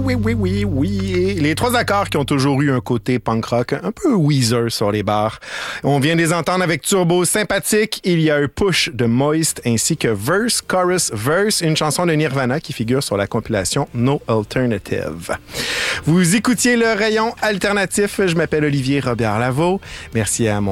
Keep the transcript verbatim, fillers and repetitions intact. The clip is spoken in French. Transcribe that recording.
oui, oui, oui, oui. Les trois accords qui ont toujours eu un côté punk rock, un peu Weezer sur les bars. On vient de les entendre avec Turbo Sympathique. Il y a un push de Moist ainsi que Verse, Chorus, Verse, une chanson de Nirvana qui figure sur la compilation No Alternative. Vous écoutiez le rayon alternatif. Je m'appelle Olivier Robert-Lavaux. Merci à mon